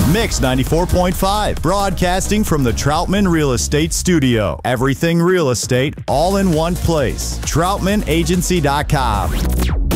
Mix 94.5, broadcasting from the Troutman Real Estate Studio. Everything real estate, all in one place. TroutmanAgency.com.